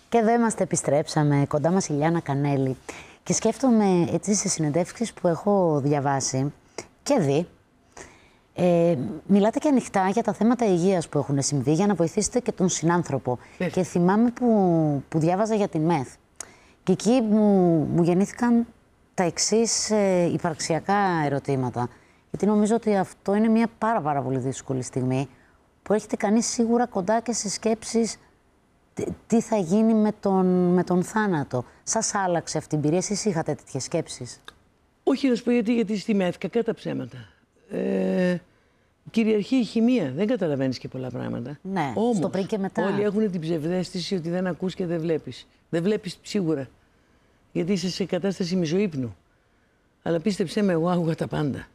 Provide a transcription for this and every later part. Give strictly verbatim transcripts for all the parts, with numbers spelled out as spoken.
Και εδώ είμαστε, επιστρέψαμε. Κοντά μας η Λιάννα Κανέλη. Και σκέφτομαι έτσι σε συνεντεύξεις που έχω διαβάσει και δει. Ε, μιλάτε και ανοιχτά για τα θέματα υγείας που έχουν συμβεί για να βοηθήσετε και τον συνάνθρωπο. Ναι. Και θυμάμαι που, που διάβαζα για τη ΜΕΘ. Και εκεί μου, μου γεννήθηκαν τα εξής ε, υπαρξιακά ερωτήματα. Γιατί νομίζω ότι αυτό είναι μια πάρα, πάρα πολύ δύσκολη στιγμή που έχετε κανείς σίγουρα κοντά και σε σκέψεις τι θα γίνει με τον, με τον θάνατο. Σας άλλαξε αυτή η εμπειρία, εσείς είχατε τέτοιες σκέψεις? Όχι, να σου πω γιατί, γιατί στη ΜΕΘ κακά τα ψέματα. Ε, κυριαρχεί η χημεία, δεν καταλαβαίνεις και πολλά πράγματα. Ναι, όμως, στο πριν και μετά. Όλοι έχουν την ψευδαίσθηση ότι δεν ακούς και δεν βλέπεις. Δεν βλέπεις σίγουρα, γιατί είσαι σε κατάσταση μιζούπνου. Αλλά πίστεψέ με, εγώ άκουγα τα πάντα.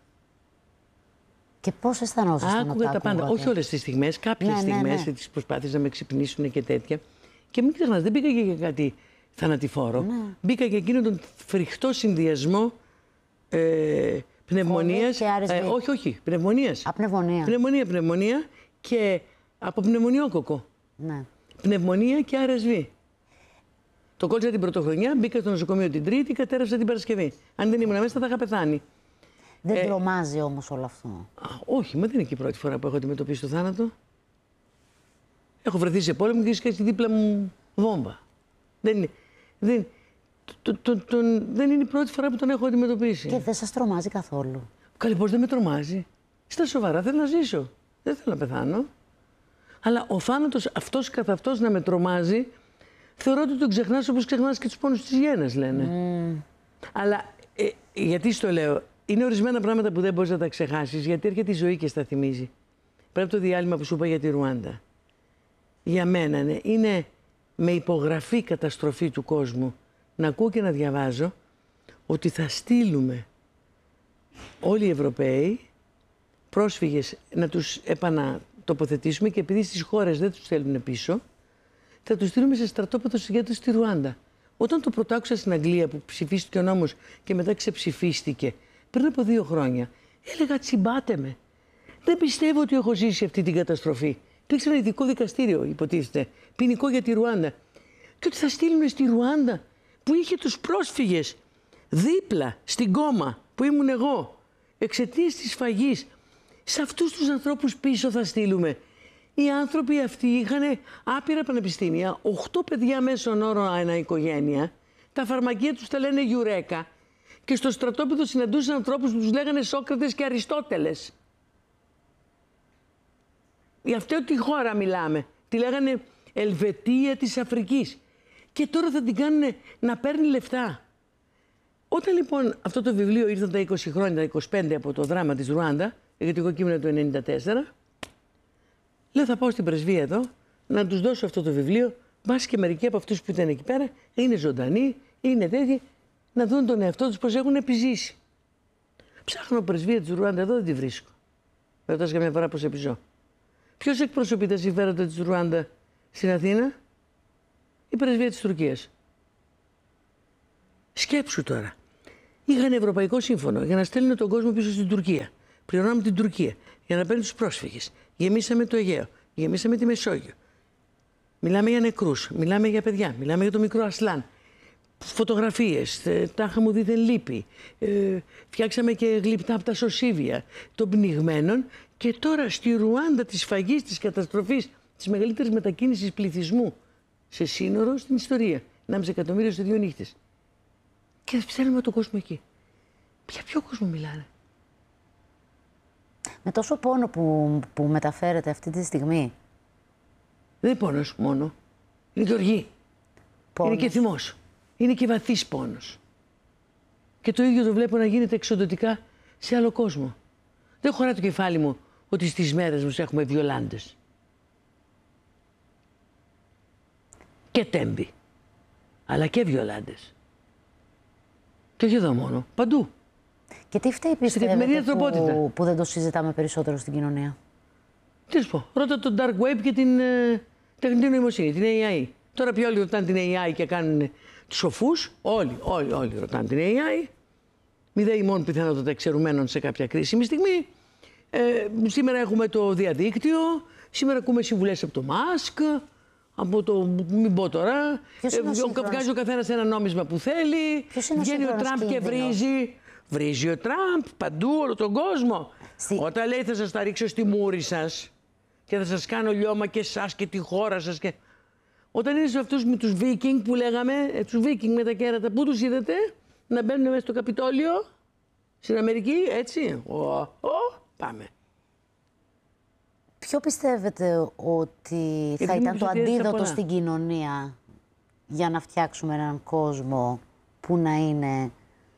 Και πώς αισθανόσασταν? Άκουγα τα πάντα. Όχι όλες τις στιγμές, κάποιες ναι, στιγμές, ναι, ναι. τις προσπάθειες να με ξυπνήσουν και τέτοια. Και μην ξεχνάς, δεν μπήκα και για κάτι θανατηφόρο. Ναι. Μπήκα για εκείνον τον φρικτό συνδυασμό ε, πνευμονίας. Ε, όχι, όχι, πνευμονίας. Α, πνευμονία. Πνευμονία, πνευμονία και από πνευμονιόκοκο. Ναι. Πνευμονία και αρ ες βι. Το κόλλησα την πρωτοχρονιά, μπήκα στο νοσοκομείο την Τρίτη, κατέρευσα την Παρασκευή. Αν δεν ήμουν μέσα, θα είχα πεθάνει. Δεν ε, τρομάζει όμως όλο αυτό? Α, όχι, μα δεν είναι και η πρώτη φορά που έχω αντιμετωπίσει το θάνατο. Έχω βρεθεί σε πόλεμο και σκάσει δίπλα μου βόμβα. Δεν είναι, δεν, το, το, το, το, δεν είναι η πρώτη φορά που τον έχω αντιμετωπίσει. Και δεν σας τρομάζει καθόλου? Καλή, πώς δεν με τρομάζει. Στα σοβαρά, θέλω να ζήσω. Δεν θέλω να πεθάνω. Αλλά ο θάνατος αυτός καθ' αυτός να με τρομάζει, θεωρώ ότι τον ξεχνάς όπως ξεχνάς και τους πόνους της γένας, λένε. Mm. Αλλά ε, γιατί στο λέω, είναι ορισμένα πράγματα που δεν μπορείς να τα ξεχάσεις, γιατί έρχεται η ζωή και στα θυμίζει. Πρέπει το διάλειμμα που σου είπα για τη Ρουάντα. Για μένα ναι, είναι με υπογραφή καταστροφή του κόσμου να ακούω και να διαβάζω ότι θα στείλουμε όλοι οι Ευρωπαίοι πρόσφυγες να τους επανατοποθετήσουμε και επειδή στις χώρες δεν τους στέλνουν πίσω, θα τους στείλουμε σε στρατόπεδο συγκέντρωση στη Ρουάντα. Όταν το πρωτάκουσα στην Αγγλία που ψηφίστηκε ο νόμος και μετά ξεψηφίστηκε πριν από δύο χρόνια, έλεγα τσιμπάτε με. Δεν πιστεύω ότι έχω ζήσει αυτή την καταστροφή. Υπήρξε ένα ειδικό δικαστήριο, υποτίθεται, ποινικό για τη Ρουάντα. Και ότι θα στείλουν στη Ρουάντα που είχε τους πρόσφυγες δίπλα στην κόμμα που ήμουν εγώ, εξαιτίας της σφαγής. Σε αυτούς τους ανθρώπους πίσω θα στείλουμε. Οι άνθρωποι αυτοί είχαν άπειρα πανεπιστήμια, οχτώ παιδιά μέσον όρο ανά οικογένεια, τα φαρμακεία τους τα λένε Γιουρέκα και στο στρατόπεδο συναντούσαν ανθρώπους που τους λέγανε Σόκρατες και Αριστότελες. Για αυτή τη χώρα μιλάμε. Τη λέγανε Ελβετία της Αφρικής. Και τώρα θα την κάνουν να παίρνει λεφτά. Όταν λοιπόν αυτό το βιβλίο ήρθαν τα είκοσι χρόνια, τα είκοσι πέντε από το δράμα της Ρουάντα, γιατί εγώ κείμενα το ενενήντα τέσσερα, λέω θα πάω στην πρεσβεία εδώ να τους δώσω αυτό το βιβλίο, μπας και μερικοί από αυτούς που ήταν εκεί πέρα είναι ζωντανοί, είναι τέτοιοι, να δουν τον εαυτό τους πώς έχουν επιζήσει. Ψάχνω πρεσβεία της Ρουάντα εδώ, δεν τη βρίσκω. Με ρωτάς καμιά φορά πώς επιζώ. Ποιος εκπροσωπεί τα συμφέροντα της Ρουάντα στην Αθήνα? Η πρεσβεία της Τουρκίας. Σκέψου τώρα. Είχαν ευρωπαϊκό σύμφωνο για να στέλνουν τον κόσμο πίσω στην Τουρκία. Πληρώναμε την Τουρκία για να παίρνουν τους πρόσφυγες. Γεμίσαμε το Αιγαίο, γεμίσαμε τη Μεσόγειο. Μιλάμε για νεκρούς, μιλάμε για παιδιά, μιλάμε για το μικρό Ασλάν. Φωτογραφίες, τάχα μου δίθεν λύπη. Ε, φτιάξαμε και γλυπτά από τα σωσίβια των πνιγμένων. Και τώρα στη Ρουάντα της σφαγής, της καταστροφής, της μεγαλύτερης μετακίνησης πληθυσμού σε σύνορο στην ιστορία. ενάμιση εκατομμύρια σε δύο νύχτες. Και στέλνουμε τον κόσμο εκεί. Για ποιο κόσμο μιλάνε? Με τόσο πόνο που, που μεταφέρετε αυτή τη στιγμή. Δεν είναι πόνος μόνο. Είναι και οργή. Πόνος. Είναι και θυμός. Είναι και βαθύς πόνος. Και το ίδιο το βλέπω να γίνεται εξοντωτικά σε άλλο κόσμο. Δεν χωράει το κεφάλι μου ότι στις μέρες μας έχουμε βιολάντες. Και τέμπη. Αλλά και βιολάντες. Και όχι εδώ μόνο. Παντού. Και τι φταίει πιστεύετε που, που δεν το συζητάμε περισσότερο στην κοινωνία? Τι να σου πω. Ρώτα τον Dark Web και την ε, τεχνητή νοημοσύνη, την έι άι. Τώρα πια όλοι ρωτάνε την έι άι και κάνουν τους σοφούς. Όλοι, όλοι, όλοι ρωτάνε την έι άι. Μη δε ημών πιθανότητα εξαιρουμένων σε κάποια κρίσιμη στιγμή. Ε, σήμερα έχουμε το διαδίκτυο. Σήμερα ακούμε συμβουλές από το Μάσκ, από το μην πω τώρα. Ποιος είναι ο Ε, σύγχρονος? βγάζει ο καθένας ένα νόμισμα που θέλει. Ποιος είναι ο Βγαίνει ο σύγχρονος Τραμπ και κίνδυνος? βρίζει. Βρίζει ο Τραμπ παντού, όλο τον κόσμο. Στη- Όταν λέει θα σας τα ρίξω στη μούρη σας και θα σας κάνω λιώμα και εσάς και τη χώρα σας. Και... Όταν είναι σε αυτούς με τους Βίκινγκ που λέγαμε, ε, τους Βίκινγκ με τα κέρατα, πού τους είδατε να μπαίνουν μέσα στο Καπιτόλιο, στην Αμερική, έτσι. Ο, ο, πάμε. Ποιο πιστεύετε ότι θα Επειδή ήταν μου το πεις ότι έτσι αντίδοτο πολλά. στην κοινωνία για να φτιάξουμε έναν κόσμο που να είναι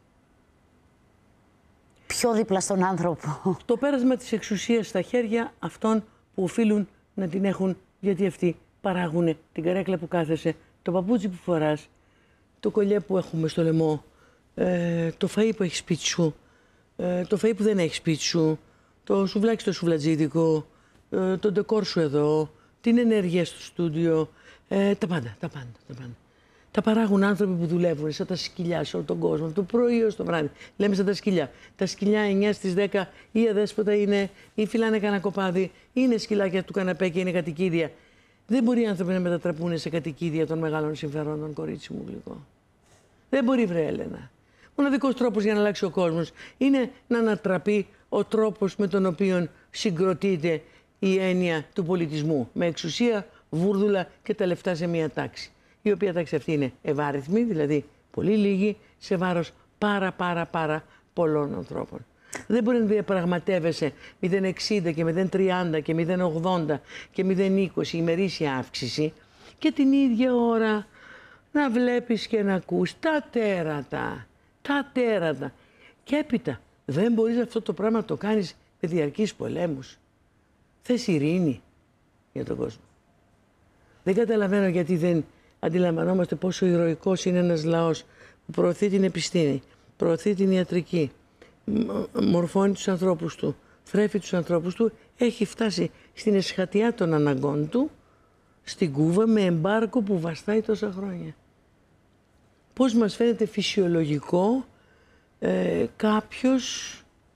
πιο δίπλα στον άνθρωπο? Το πέρασμα της εξουσίας στα χέρια αυτών που οφείλουν να την έχουν, γιατί αυτοί παράγουν την καρέκλα που κάθεσαι, το παπούτσι που φοράς, το κολλιέ που έχουμε στο λαιμό, ε, το φαΐ που έχει σπίτι σου, ε, το φαΐ που δεν έχει σπίτι σου, το σουβλάκι στο σουβλατζίδικο, ε, το ντεκόρ σου εδώ, την ενέργεια στο στούντιο, ε, τα πάντα, τα πάντα, τα πάντα. Τα παράγουν άνθρωποι που δουλεύουν σαν τα σκυλιά σε όλο τον κόσμο, από το πρωί ως το βράδυ. Λέμε σαν τα σκυλιά. Τα σκυλιά εννιά στις δέκα ή αδέσποτα είναι, ή φυλάνε κανένα κοπάδι, είναι σκυλάκια του καναπέ και είναι κατοικίδια. Δεν μπορεί οι άνθρωποι να μετατραπούν σε κατοικίδια των μεγάλων συμφερόντων, κορίτσι μου γλυκό. Δεν μπορεί, βρε Έλενα. Ο μοναδικός τρόπος για να αλλάξει ο κόσμος είναι να ανατραπεί ο τρόπος με τον οποίο συγκροτείται η έννοια του πολιτισμού. Με εξουσία, βούρδουλα και τα λεφτά σε μία τάξη. Η οποία τάξη αυτή είναι ευάριθμη, δηλαδή πολύ λίγη, σε βάρος πάρα πάρα πάρα πολλών ανθρώπων. Δεν μπορεί να διαπραγματεύεσαι μηδέν εξήντα και μηδέν τριάντα και μηδέν ογδόντα και μηδέν είκοσι ημερήσια αύξηση και την ίδια ώρα να βλέπεις και να ακούς τα τέρατα, τα τέρατα. Και έπειτα δεν μπορείς αυτό το πράγμα να το κάνεις με διαρκείς πολέμους. Θες ειρήνη για τον κόσμο. Δεν καταλαβαίνω γιατί δεν αντιλαμβανόμαστε πόσο ηρωικός είναι ένας λαός που προωθεί την επιστήμη, προωθεί την ιατρική, μορφώνει τους ανθρώπους του, θρέφει τους ανθρώπους του, έχει φτάσει στην εσχατιά των αναγκών του, στην Κούβα με εμπάρκο που βαστάει τόσα χρόνια. Πώς μας φαίνεται φυσιολογικό ε, κάποιος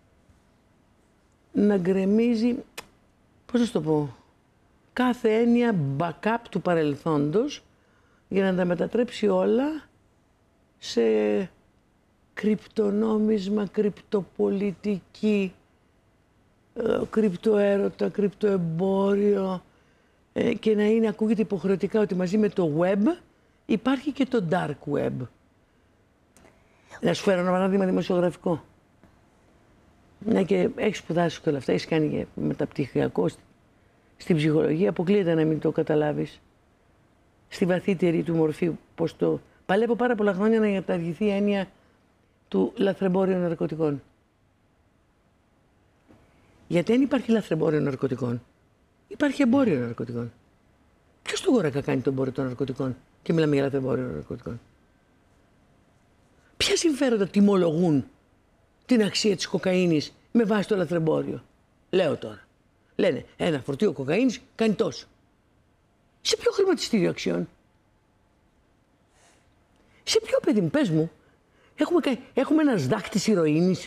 να γκρεμίζει, πώς να το πω, κάθε έννοια backup του παρελθόντος για να τα μετατρέψει όλα σε κρυπτονόμισμα, κρυπτοπολιτική, ε, κρυπτοέρωτα, κρυπτοεμπόριο ε, και να είναι, ακούγεται υποχρεωτικά ότι μαζί με το web υπάρχει και το dark web. Να σου φέρω ένα παράδειγμα δημοσιογραφικό. Ναι, και έχεις σπουδάσει και όλα αυτά, έχεις κάνει και μεταπτυχιακό στην ψυχολογία, αποκλείεται να μην το καταλάβεις. Στη βαθύτερη του μορφή, πως το... Παλεύω πάρα πολλά χρόνια να καταργηθεί η έννοια του λαθρεμπόριου ναρκωτικών. Γιατί αν υπάρχει λαθρεμπόριο ναρκωτικών, υπάρχει εμπόριο ναρκωτικών. Ποιος του γόρακα κάνει το εμπόριο των ναρκωτικών και μιλάμε για λαθρεμπόριο ναρκωτικών? Ποια συμφέροντα τιμολογούν την αξία της κοκαίνης με βάση το λαθρεμπόριο? Λέω τώρα. Λένε ένα φορτίο κοκαίνης κάνει τόσο. Σε ποιο χρηματιστήριο αξιών? Σε ποιο, παιδί μου, πες μου, έχουμε, έχουμε ένα σδάχτης ηρωίνης?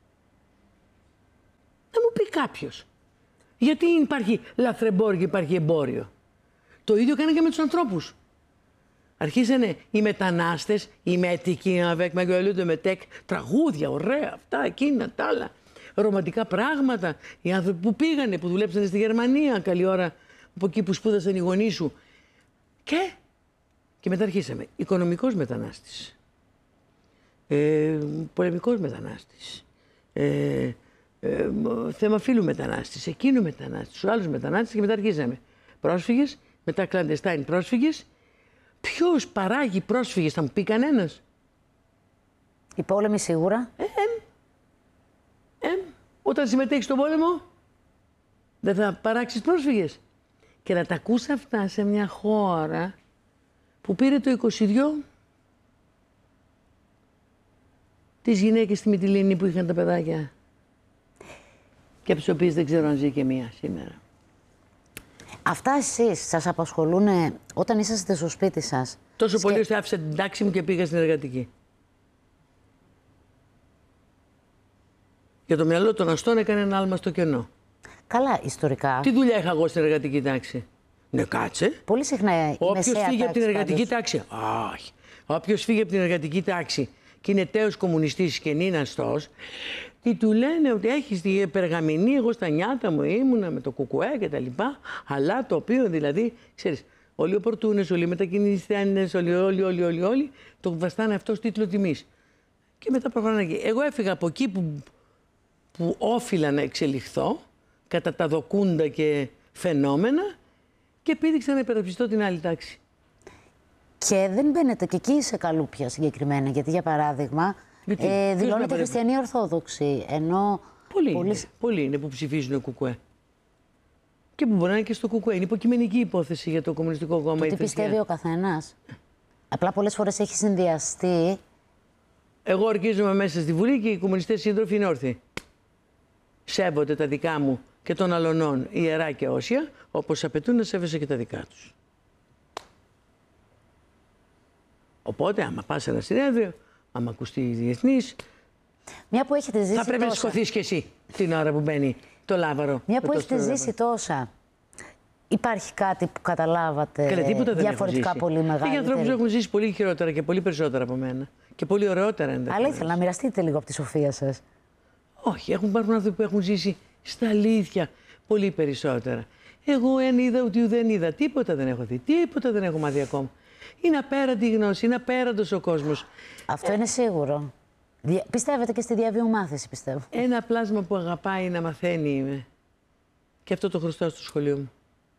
Να μου πει κάποιος. Γιατί υπάρχει λαθρεμπόριο και υπάρχει εμπόριο? Το ίδιο κάνει και με τους ανθρώπους. Αρχίσανε οι μετανάστες, οι μέτικοι, avec ma gueule de μετέκ, τραγούδια, ωραία, αυτά, εκείνα, τα άλλα, ρομαντικά πράγματα. Οι άνθρωποι που πήγανε, που δουλέψανε στη Γερμανία, καλή ώρα, από εκεί που σπούδασαν οι γονείς σου. Και, και μετά αρχίσαμε. Οικονομικός μετανάστης, ε, πολεμικός μετανάστης, ε, ε, θέμα φύλου μετανάστης, εκείνου μετανάστης, ο άλλος μετανάστης και μετά αρχίσαμε. Πρόσφυγες, μετά κλαντεστάιν πρόσφυγες. Ποιος παράγει πρόσφυγες, θα μου πει κανένας? Οι πόλεμοι σίγουρα. Ε, ε, ε, όταν συμμετέχεις στον πόλεμο, δεν θα παράξεις πρόσφυγες? Και να τα ακούς αυτά σε μια χώρα που πήρε το είκοσι δύο τις γυναίκες στη Μυτιλήνη που είχαν τα παιδάκια και από τις οποίες δεν ξέρω αν ζει και μία σήμερα. Αυτά εσείς σας απασχολούν όταν είσαστε στο σπίτι σας? Τόσο Σκε... πολύ ώστε άφησα την τάξη μου και πήγα στην εργατική. Για το μυαλό των αστών έκανε ένα άλμα στο κενό. Καλά, ιστορικά. Τι δουλειά είχα εγώ στην εργατική τάξη? Ναι, κάτσε. Πολύ συχνά η Όποιος μεσαία φύγει από την τάξη εργατική πάντως. τάξη. Όχι. Όποιος φύγει από την εργατική τάξη και είναι τέος κομμουνιστής και νίναστος, τι του λένε ότι έχεις τη περγαμηνή, εγώ στα νιάτα μου ήμουνα με το κουκουέ και τα λοιπά, αλλά το οποίο δηλαδή, ξέρεις, όλοι οι οπορτούνες, όλοι οι μετακινητές, όλοι, όλοι, όλοι, όλοι, όλοι, το βαστάνε αυτό ως τίτλο τιμής. Και μετά προχωράνε εκεί. Εγώ έφυγα από εκεί που, που όφιλα να εξελιχθώ, κατά τα δοκούντα και φαινόμενα, και πήδηξα να υπερασπιστώ την άλλη τάξη. Και δεν μπαίνετε και εκεί σε καλούπια συγκεκριμένα, γιατί για παράδειγμα Γιατί, ε, ποιος δηλώνετε να χριστιανοί Ορθόδοξοι, ενώ Πολλοί, πολλοί- είναι, πολλοί είναι που ψηφίζουν κουκουέ. Και που μπορεί να είναι και στο κουκουέ. Είναι υποκειμενική υπόθεση για το Κομμουνιστικό Κόμμα. το η τι θρησκεία. πιστεύει ο καθένας. Απλά πολλές φορές έχει συνδυαστεί. Εγώ ορκίζομαι μέσα στη Βουλή και οι κομμουνιστές σύντροφοι είναι όρθιοι. Σέβονται τα δικά μου και των αλωνών ιερά και όσια, όπως απαιτούν να σέβεσαι και τα δικά τους. Οπότε, άμα πας σε ένα συνέδριο, άμα ακουστεί διεθνής, Μια που έχετε ζήσει θα πρέπει να τόσα, σηκωθείς κι εσύ την ώρα που μπαίνει το λάβαρο. μια με που το έχετε στρογγυλό. ζήσει τόσα, υπάρχει κάτι που καταλάβατε Καλά, τίποτα δεν διαφορετικά έχω ζήσει. πολύ Έχει ανθρώπους που μεγαλύτερο? έχουν ζήσει πολύ χειρότερα και πολύ περισσότερα από μένα. Και πολύ ωραιότερα ενδεχομένως. Αλλά ήθελα να μοιραστείτε λίγο από τη σοφία σας. Όχι, έχουν υπάρχουν άνθρωποι που έχουν ζήσει στα αλήθεια πολύ περισσότερα. Εγώ εν είδα ούτε δεν είδα. Τίποτα δεν έχω δει. Τίποτα δεν έχω μάθει ακόμα. Είναι απέραντη η γνώση, είναι απέραντος ο κόσμος. Αυτό είναι σίγουρο. Δια- Πιστεύετε και στη διαβίου μάθηση, πιστεύω. Ένα πλάσμα που αγαπάει να μαθαίνει είμαι. Και αυτό το χρωστάω στο σχολείο μου.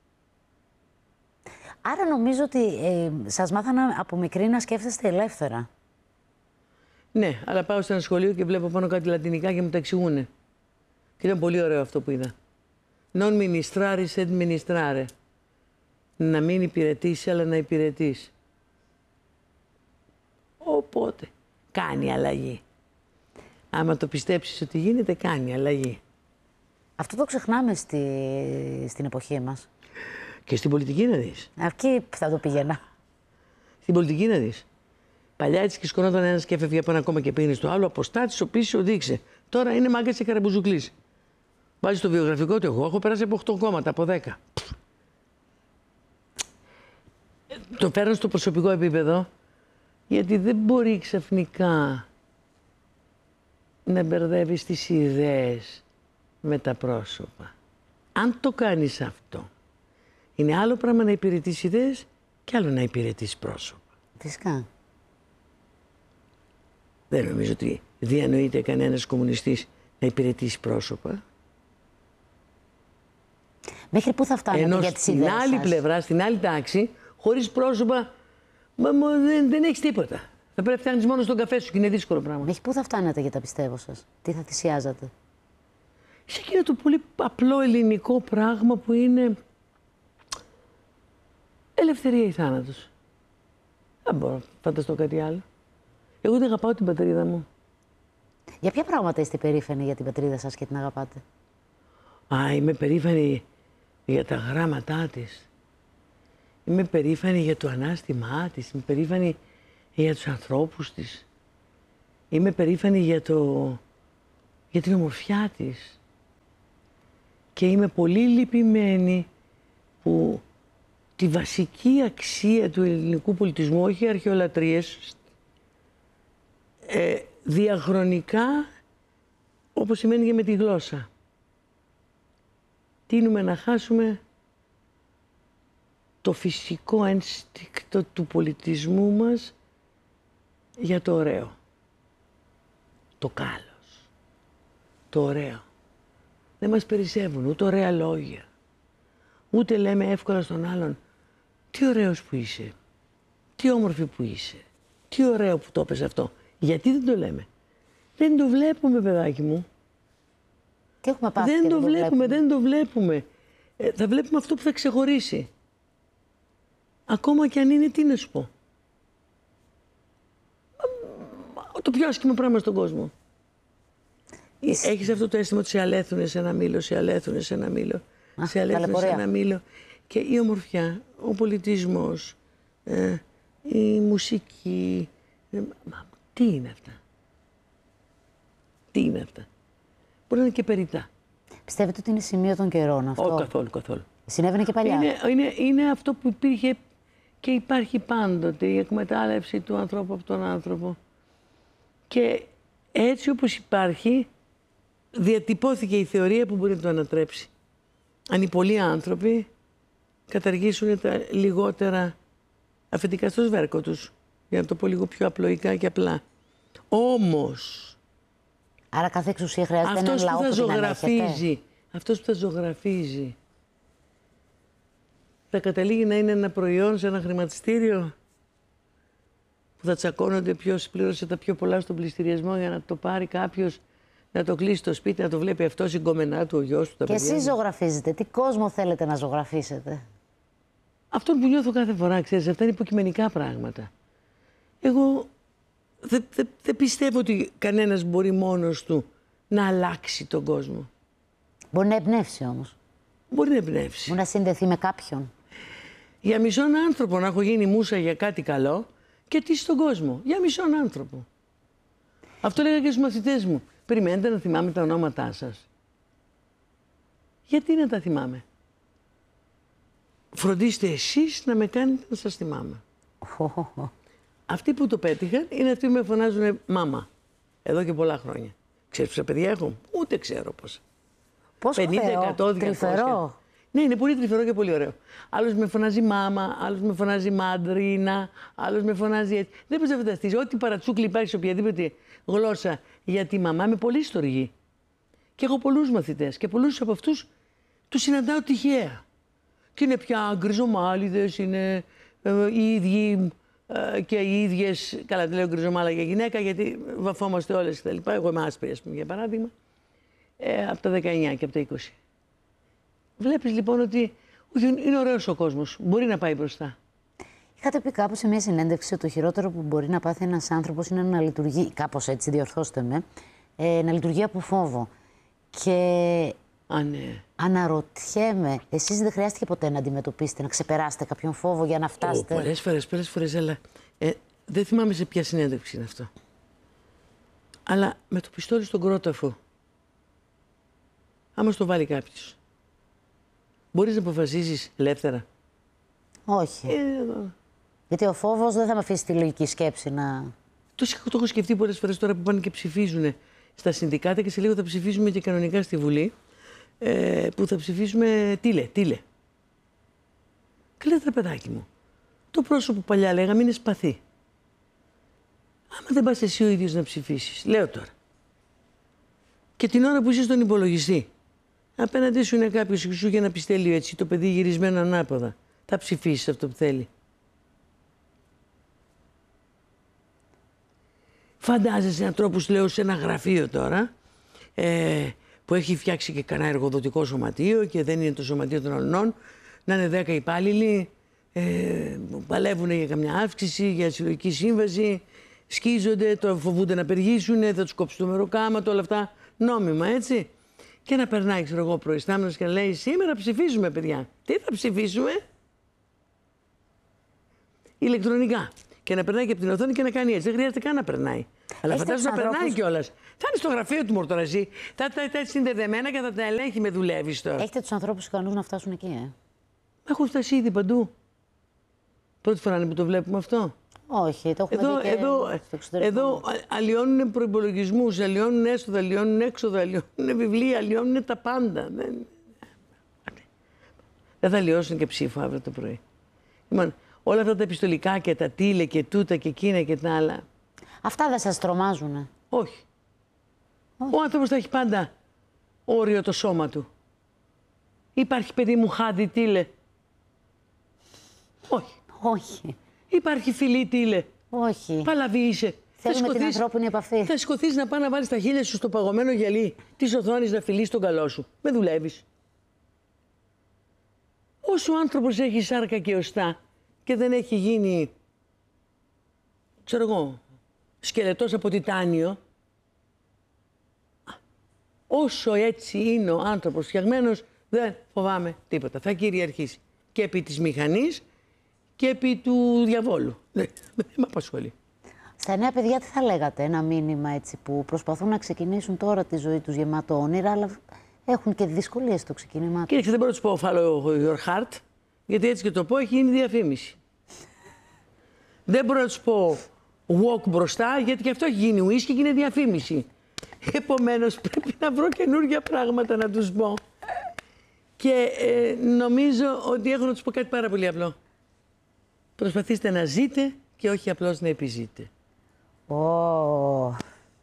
Άρα νομίζω ότι ε, σας μάθανα από μικρή να σκέφτεστε ελεύθερα. Ναι, αλλά πάω σε ένα σχολείο και βλέπω πάνω κάτι λατινικά και μου τα εξηγούνε. Και ήταν πολύ ωραίο αυτό που είδα. Non ministraris sed ministrare. Να μην υπηρετήσει, αλλά να υπηρετείς. Οπότε, κάνει αλλαγή. Άμα το πιστέψεις ότι γίνεται, κάνει αλλαγή. Αυτό το ξεχνάμε στη, στην εποχή μας. Και στην πολιτική να δεις. Εκεί θα το πήγαινα. Στην πολιτική να δεις. Παλιά έτσι και σκονόταν ένας και έφευγε από ένα κόμμα και πήγαινε στο άλλο, αποστάτησε, ο πίσω δείξε. Τώρα είναι μάγκας και καραμπουζουκλής. Βάζει το βιογραφικό του, εγώ έχω περάσει από οκτώ κόμματα, από δέκα. Το φέρνω στο προσωπικό επίπεδο, γιατί δεν μπορεί ξαφνικά να μπερδεύεις τις ιδέες με τα πρόσωπα. Αν το κάνεις αυτό, είναι άλλο πράγμα να υπηρετείς ιδέες και άλλο να υπηρετείς πρόσωπα. Φυσικά. Δεν νομίζω ότι διανοείται κανένας κομμουνιστής να υπηρετήσει πρόσωπα. Μέχρι πού θα φτάνετε Ενώ για τις στην ιδέες άλλη σας? πλευρά, στην άλλη τάξη, χωρίς πρόσωπα, μα, μα, δεν, δεν έχεις τίποτα. Θα πρέπει να φτιάχνεις μόνο στον καφέ σου και είναι δύσκολο πράγμα. Μέχρι πού θα φτάνετε για τα πιστεύω σας? Τι θα θυσιάζατε? Σε εκείνο το πολύ απλό ελληνικό πράγμα που είναι ελευθερία ή θάνατος. Δεν μπορώ να φανταστώ κάτι άλλο. Εγώ δεν αγαπάω την πατρίδα μου. Για ποια πράγματα είστε περήφανοι για την πατρίδα σας και την αγαπάτε? Α, είμαι περήφανη για τα γράμματά της. Είμαι περήφανη για το ανάστημά της. Είμαι περήφανη για τους ανθρώπους της. Είμαι περήφανη για, το... για την ομορφιά της. Και είμαι πολύ λυπημένη που τη βασική αξία του ελληνικού πολιτισμού, όχι αρχαιολατρίες, ε, διαχρονικά, όπως σημαίνει και με τη γλώσσα, τείνουμε να χάσουμε το φυσικό ένστικτο του πολιτισμού μας για το ωραίο. Το κάλος. Το ωραίο. Δεν μας περισσεύουν ούτε ωραία λόγια. Ούτε λέμε εύκολα στον άλλον τι ωραίος που είσαι. Τι όμορφη που είσαι. Τι ωραίο που το έπαιζε αυτό. Γιατί δεν το λέμε? Δεν το βλέπουμε, παιδάκι μου. Τι έχουμε πάθει Δεν και το βλέπουμε, δεν το βλέπουμε. Ε, θα βλέπουμε αυτό που θα ξεχωρίσει. Ακόμα και αν είναι, τι να σου πω, το πιο άσχημο πράγμα στον κόσμο. Είσαι- Έχεις αυτό το αίσθημα ότι σε αλέθουνε σε ένα μήλο, σε αλέθουνε σε ένα μήλο, Α, σε αλέθουνε σε ταλαιπωρία. ένα μήλο. Και η ομορφιά, ο πολιτισμός, ε, η μουσική. Ε, μα, τι είναι αυτά. Τι είναι αυτά. Μπορεί να είναι και περιττά. Πιστεύετε ότι είναι σημείο των καιρών αυτό? Όχι καθόλου, καθόλου. Συνέβαινε και παλιά. Είναι, είναι, είναι αυτό που υπήρχε και υπάρχει πάντοτε, η εκμετάλλευση του ανθρώπου από τον άνθρωπο. Και έτσι όπως υπάρχει, διατυπώθηκε η θεωρία που μπορεί να το ανατρέψει. Αν οι πολλοί άνθρωποι καταργήσουν τα λιγότερα αφεντικά στο σβέρκο τους, για να το πω λίγο πιο απλοϊκά και απλά. Όμως, άρα κάθε εξουσία χρειάζεται αυτός έναν λαό που θα που την ζωγραφίζει, αυτός που θα ζωγραφίζει, θα καταλήγει να είναι ένα προϊόν σε ένα χρηματιστήριο που θα τσακώνονται ποιος πλήρωσε τα πιο πολλά στον πληστηριασμό για να το πάρει κάποιος, να το κλείσει στο σπίτι, να το βλέπει αυτός, η γκομενά του, ο γιος του, τα Και παιδιά. εσείς ζωγραφίζετε. Τι κόσμο θέλετε να ζωγραφίσετε? Αυτό που νιώθω κάθε φορά, ξέρεις, αυτά είναι υποκειμενικά πράγματα. Εγώ δεν δε, δε πιστεύω ότι κανένας μπορεί μόνος του να αλλάξει τον κόσμο. Μπορεί να εμπνεύσει όμως. Μπορεί να εμπνεύσει. Μπορεί να συνδεθεί με κάποιον. Για μισόν άνθρωπο να έχω γίνει μούσα για κάτι καλό και τι στον κόσμο. Για μισόν άνθρωπο. Αυτό λέγα και στους μαθητές μου. Περιμένετε να θυμάμαι τα ονόματά σας. Γιατί να τα θυμάμαι? Φροντίστε εσείς να με κάνετε να σας θυμάμαι. Αυτοί που το πέτυχαν είναι αυτοί που με φωνάζουν μάμα. Εδώ και πολλά χρόνια. Ξέρεις πόσα παιδιά έχω? Ούτε ξέρω πόσα. Πόσο πενήντα, θεό, εκατό, τρυφερό. Ναι, είναι πολύ τρυφερό και πολύ ωραίο. Άλλος με φωνάζει μάμα, άλλος με φωνάζει μαντρίνα, άλλος με φωνάζει έτσι. Δεν μπορείς να φανταστείς. Ό,τι παρατσούκλι υπάρχει σε οποιαδήποτε γλώσσα για τη μαμά, είμαι πολύ στοργή. Και έχω πολλούς μαθητές και πολλούς από αυτούς τους συναντάω τυχαία. Και είναι πια γκριζομάλιδες, είναι ε, οι ίδιοι ε, και οι ίδιες. Καλά, δεν λέω γκριζομάλα για γυναίκα, γιατί βαφόμαστε όλες κτλ. Εγώ είμαι άσπρη, ας πούμε, για παράδειγμα. Ε, από τα δεκαεννιά και από τα είκοσι. Βλέπεις λοιπόν ότι είναι ωραίος ο κόσμος. Μπορεί να πάει μπροστά. Είχατε πει κάπου σε μια συνέντευξη ότι το χειρότερο που μπορεί να πάθει ένας άνθρωπος είναι να λειτουργεί, κάπως έτσι, διορθώστε με, ε, να λειτουργεί από φόβο. Και Α, ναι. αναρωτιέμαι, εσείς δεν χρειάστηκε ποτέ να αντιμετωπίσετε, να ξεπεράσετε κάποιον φόβο για να φτάσετε? Oh, πολλές φορές, πολλές φορές, αλλά ε, δεν θυμάμαι σε ποια συνέντευξη είναι αυτό. Αλλά με το πιστόλι στον κρόταφο, άμα στο βάλει κάποιος, μπορείς να αποφασίσεις ελεύθερα? Όχι. Ε, Γιατί ο φόβος δεν θα με αφήσει τη λογική σκέψη να... Το, το έχω σκεφτεί πολλές φορές τώρα που πάνε και ψηφίζουν στα συνδικάτα και σε λίγο θα ψηφίσουμε και κανονικά στη Βουλή, ε, που θα ψηφίσουμε τίλε, τίλε. Και λέτε, ρε παιδάκι μου, το πρόσωπο που παλιά λέγαμε είναι σπαθί. Άμα δεν πας εσύ ο ίδιος να ψηφίσεις, λέω τώρα, και την ώρα που είσαι στον υπολογιστή, απέναντί σου είναι κάποιος σου για ένα πιστέλιο έτσι, το παιδί γυρισμένο ανάποδα, θα ψηφίσεις αυτό που θέλει? Φαντάζεσαι ανθρώπους, λέω, σε ένα γραφείο τώρα, ε, που έχει φτιάξει και κανένα εργοδοτικό σωματείο και δεν είναι το σωματείο των αλλωνών, να είναι δέκα υπάλληλοι, ε, παλεύουν για καμιά αύξηση, για συλλογική σύμβαση, σκίζονται, το φοβούνται να απεργήσουν, θα τους κόψουν το μεροκάματο, όλα αυτά νόμιμα, έτσι. Και να περνάει, ξέρω εγώ, προϊστάμενος και να λέει, σήμερα ψηφίζουμε, παιδιά. Τι θα ψηφίσουμε? Ηλεκτρονικά. Και να περνάει και από την οθόνη και να κάνει έτσι. Δεν χρειάζεται καν να περνάει. Αλλά φαντάζομαι να ανθρώπους... περνάει κιόλας. Θα είναι στο γραφείο του Μορτοραζή, θα είναι συνδεδεμένα και θα τα ελέγχει με δουλεύει τώρα. Έχετε τους ανθρώπους ικανούς να φτάσουν εκεί, ε? Έχουν φτάσει ήδη παντού. Πρώτη φορά είναι που το βλέπουμε αυτό. Όχι, το έχουμε Εδώ, δει και εδώ, στο εξωτερικό. εδώ αλλοιώνουν προϋπολογισμούς, αλλοιώνουν έσοδα, αλλοιώνουν έξοδα, αλλοιώνουν βιβλία, αλλοιώνουν τα πάντα. Δεν, δεν θα αλλοιώσουν και ψήφο αύριο το πρωί. Λοιπόν, όλα αυτά τα επιστολικά και τα τίλε και τούτα και εκείνα και τα άλλα. Αυτά δεν σας τρομάζουνε? Όχι. Όχι. Ο άνθρωπος θα έχει πάντα όριο το σώμα του. Υπάρχει, παιδί μου, χάδι τίλε? Όχι. Όχι. Υπάρχει φιλή τίλε? Όχι. Παλαβή είσαι. Θέλουμε την ανθρώπινη επαφή. Θα σηκωθείς να πάει να βάλεις τα χείλια σου στο παγωμένο γυαλί της οθόνης να φιλείς τον καλό σου. Με δουλεύεις. Όσο ο άνθρωπος έχει σάρκα και οστά και δεν έχει γίνει, ξέρω εγώ, σκελετός από τιτάνιο, όσο έτσι είναι ο άνθρωπος φτιαγμένος, δεν φοβάμαι τίποτα. Θα κυριαρχήσει και επί της μηχανής και επί του διαβόλου. Δεν με απασχολεί. Στα νέα παιδιά τι θα λέγατε, ένα μήνυμα έτσι που προσπαθούν να ξεκινήσουν τώρα τη ζωή τους γεμάτο όνειρα, αλλά έχουν και δυσκολίες στο ξεκίνημα. Κοίταξε, δεν μπορώ να του πω follow your heart, γιατί έτσι και το πω έχει γίνει διαφήμιση. Δεν μπορώ να του πω walk μπροστά, γιατί και αυτό έχει γίνει whisky και είναι διαφήμιση. Επομένως πρέπει να βρω καινούργια πράγματα να τους πω. Και ε, νομίζω ότι έχω να τους πω κάτι πάρα πολύ απλό. Προσπαθήστε να ζείτε και όχι απλώς να επιζείτε. Oh.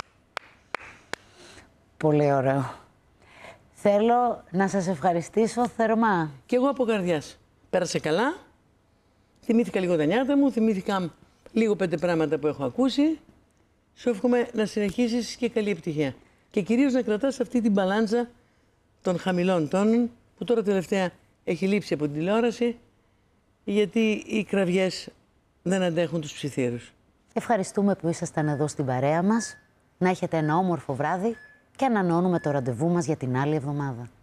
Πολύ ωραίο. Θέλω να σας ευχαριστήσω θερμά. Και εγώ από καρδιάς. Πέρασε καλά. Θυμήθηκα λίγο τα νιάτα μου, θυμήθηκα λίγο πέντε πράγματα που έχω ακούσει. Σου εύχομαι να συνεχίσεις και καλή επιτυχία. Και κυρίως να κρατάς αυτή την μπαλάντζα των χαμηλών τόνων, που τώρα τελευταία έχει λείψει από την τηλεόραση, γιατί οι κραυγές δεν αντέχουν τους ψιθύρους. Ευχαριστούμε που ήσασταν εδώ στην παρέα μας. Να έχετε ένα όμορφο βράδυ και ανανεώνουμε το ραντεβού μας για την άλλη εβδομάδα.